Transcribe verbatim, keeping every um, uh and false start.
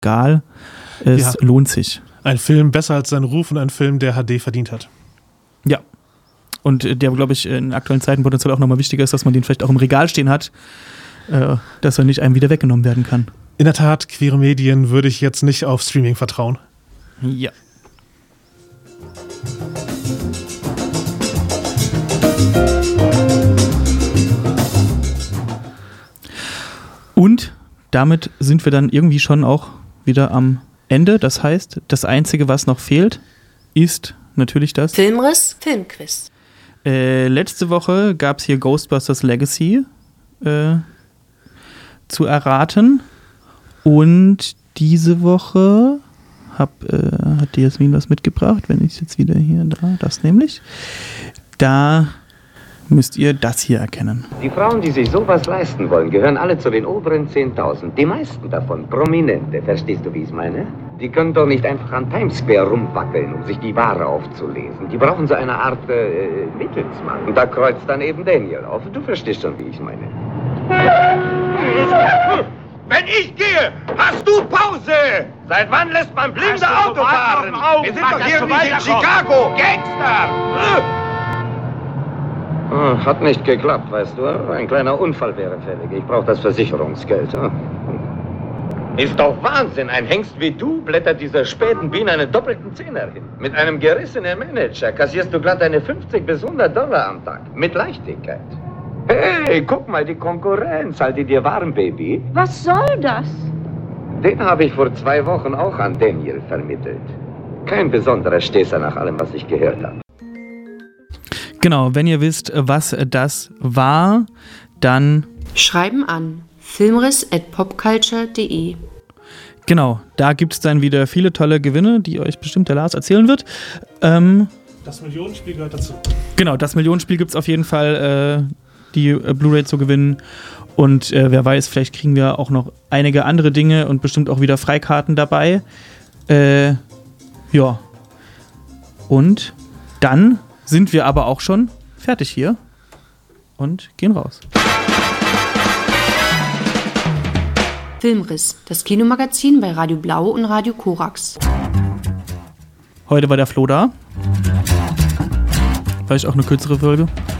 Regal. Es Ja. lohnt sich. Ein Film besser als sein Ruf und ein Film, der H D verdient hat. Ja. Und äh, der, glaube ich, in aktuellen Zeiten potenziell auch nochmal wichtiger ist, dass man den vielleicht auch im Regal stehen hat, äh, dass er nicht einem wieder weggenommen werden kann. In der Tat, queere Medien würde ich jetzt nicht auf Streaming vertrauen. Ja. Und damit sind wir dann irgendwie schon auch wieder am Ende. Das heißt, das Einzige, was noch fehlt, ist natürlich das Filmriss, Filmquiz. Äh, letzte Woche gab es hier Ghostbusters Legacy äh, zu erraten. Und diese Woche hab, äh, hat die Jasmin was mitgebracht, wenn ich es jetzt wieder hier, da, das nämlich. Da müsst ihr das hier erkennen. Die Frauen, die sich sowas leisten wollen, gehören alle zu den oberen zehntausend. Die meisten davon Prominente, verstehst du, wie ich es meine? Die können doch nicht einfach an Times Square rumwackeln, um sich die Ware aufzulesen. Die brauchen so eine Art äh, Mittelsmann. Und da kreuzt dann eben Daniel auf. Du verstehst schon, wie ich es meine. Wenn ich gehe, hast du Pause! Seit wann lässt man blinde Auto fahren? Wir sind doch hier nicht in Chicago! Gangster! Oh, hat nicht geklappt, weißt du. Ein kleiner Unfall wäre fällig. Ich brauche das Versicherungsgeld. Ist doch Wahnsinn. Ein Hengst wie du blättert dieser späten Biene einen doppelten Zehner hin. Mit einem gerissenen Manager kassierst du glatt eine fünfzig bis hundert Dollar am Tag. Mit Leichtigkeit. Hey, guck mal, die Konkurrenz. Halt die dir warm, Baby. Was soll das? Den habe ich vor zwei Wochen auch an Daniel vermittelt. Kein besonderer Sтэßer nach allem, was ich gehört habe. Genau, wenn ihr wisst, was das war, dann Schreiben an filmriss at popculture punkt de. Genau, da gibt es dann wieder viele tolle Gewinne, die euch bestimmt der Lars erzählen wird. Ähm, Das Millionenspiel gehört dazu. Genau, das Millionenspiel gibt es auf jeden Fall, äh, die äh, Blu-ray zu gewinnen. Und äh, wer weiß, vielleicht kriegen wir auch noch einige andere Dinge und bestimmt auch wieder Freikarten dabei. Äh, ja. Und dann sind wir aber auch schon fertig hier und gehen raus. Filmriss, das Kinomagazin bei Radio Blau und Radio Korax. Heute war der Flo da. Vielleicht auch eine kürzere Folge.